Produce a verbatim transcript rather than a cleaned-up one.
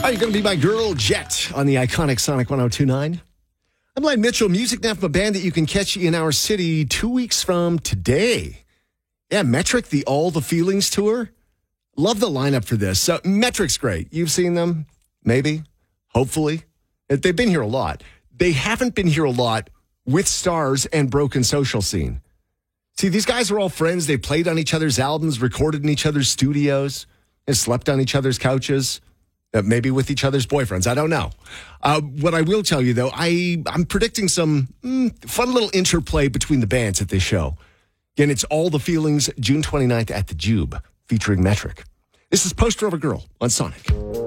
Are you going to be my girl, Jet, on the iconic Sonic one oh two point nine? I'm Len Mitchell, music now from a band that you can catch in our city two weeks from today. Yeah, Metric, the All the Feelings tour. Love the lineup for this. So Metric's great. You've seen them, maybe, hopefully. They've been here a lot. They haven't been here a lot with Stars and Broken Social Scene. See, these guys are all friends. They played on each other's albums, recorded in each other's studios, and slept on each other's couches. Uh, maybe with each other's boyfriends. I don't know. Uh, what I will tell you, though, I, I'm predicting some mm, fun little interplay between the bands at this show. Again, it's All the Feelings, June twenty-ninth at the Jube, featuring Metric. This is Poster of a Girl on Sonic.